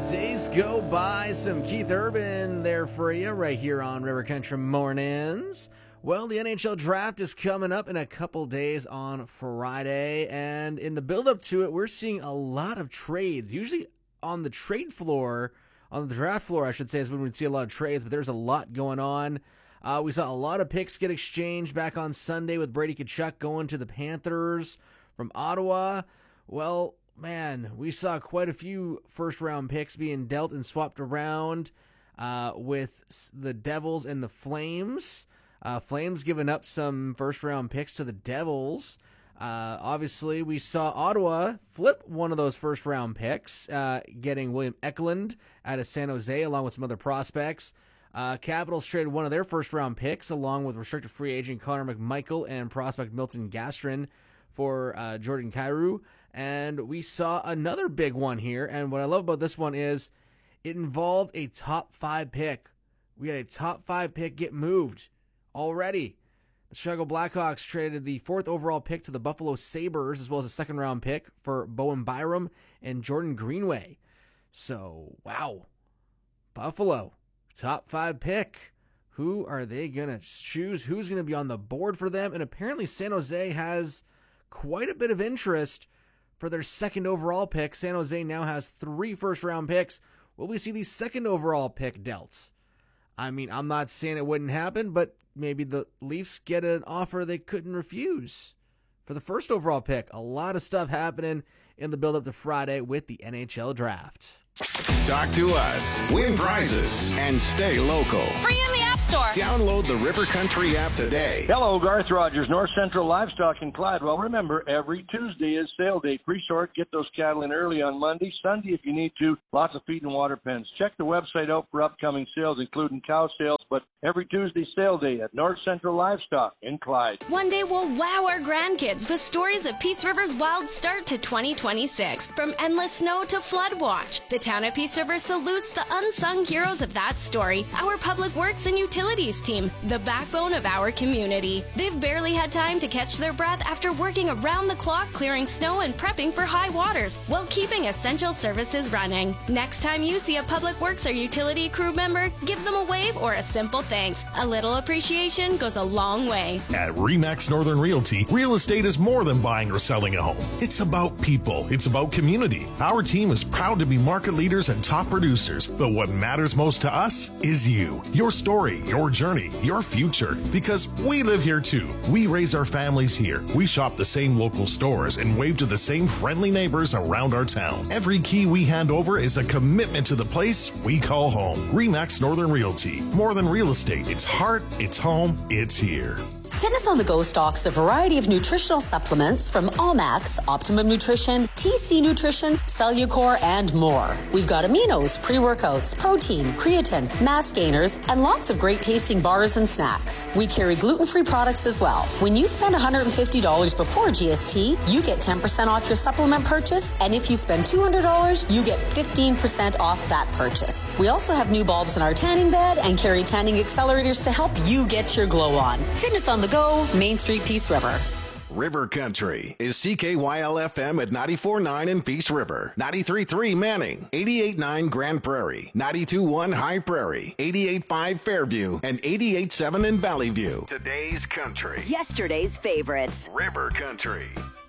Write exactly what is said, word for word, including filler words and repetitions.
Days go by, some Keith Urban there for you right here on River Country Mornings. Well, the N H L draft is coming up in a couple days on Friday, and in the build-up to it, we're seeing a lot of trades. Usually on the trade floor, on the draft floor, I should say, is when we'd see a lot of trades, but there's a lot going on. Uh, we saw a lot of picks get exchanged back on Sunday with Brady Tkachuk going to the Panthers from Ottawa. Well, man, we saw quite a few first-round picks being dealt and swapped around uh, with the Devils and the Flames. Uh, Flames giving up some first-round picks to the Devils. Uh, obviously, we saw Ottawa flip one of those first-round picks, uh, getting William Eklund out of San Jose along with some other prospects. Uh, Capitals traded one of their first-round picks along with restricted free agent Connor McMichael and prospect Milton Gastrin for uh, Jordan Kyrou. And we saw another big one here, and what I love about this one is it involved a top five pick. We had a top five pick get moved already. The Chicago Blackhawks traded the fourth overall pick to the Buffalo Sabres, as well as a second-round pick for Bowen Byram and Jordan Greenway. So, wow. Buffalo, top five pick. Who are they going to choose? Who's going to be on the board for them? And apparently San Jose has quite a bit of interest for their second overall pick. San Jose now has three first-round picks. Will we see the second overall pick dealt? I mean, I'm not saying it wouldn't happen, but maybe the Leafs get an offer they couldn't refuse for the first overall pick. A lot of stuff happening in the build-up to Friday with the N H L draft. Talk to us, win prizes, and stay local. Free in the App Store. Download the River Country app today. Hello, Garth Rogers, North Central Livestock in Clyde. Well, remember, every Tuesday is sale day. Pre-sort, get those cattle in early on Monday. Sunday, if you need to, lots of feed and water pens. Check the website out for upcoming sales, including cow sales, but every Tuesday sale day at North Central Livestock in Clyde. One day we'll wow our grandkids with stories of Peace River's wild start to twenty twenty-six. From endless snow to flood watch, the town of Peace River salutes the unsung heroes of that story, our Public Works and Utilities team, the backbone of our community. They've barely had time to catch their breath after working around the clock clearing snow and prepping for high waters while keeping essential services running. Next time you see a Public Works or utility crew member, give them a wave or a simple thanks. A little appreciation goes a long way. At RE/MAX Northern Realty, real estate is more than buying or selling a home. It's about people. It's about community. Our team is proud to be market leaders and top producers, but what matters most to us is you, your story, your journey, your future, because we live here too. We raise our families here. We shop the same local stores and wave to the same friendly neighbors around our town. Every key we hand over is a commitment to the place we call home. RE/MAX Northern Realty. More than real estate. It's heart, it's home, it's here. Fitness on the Go stocks a variety of nutritional supplements from Allmax, Optimum Nutrition, T C Nutrition, Cellucor, and more. We've got aminos, pre-workouts, protein, creatine, mass gainers, and lots of great tasting bars and snacks. We carry gluten-free products as well. When you spend one hundred fifty dollars before G S T, you get ten percent off your supplement purchase, and if you spend two hundred dollars, you get fifteen percent off that purchase. We also have new bulbs in our tanning bed and carry tanning accelerators to help you get your glow on. Fitness on the Go, Main Street, Peace River. River Country is C K Y L F M at ninety-four point nine in Peace River, ninety-three point three Manning, eighty-eight point nine Grand Prairie, ninety-two point one High Prairie, eighty-eight point five Fairview, and eighty-eight point seven in Valley View. Today's country. Yesterday's favorites. River Country.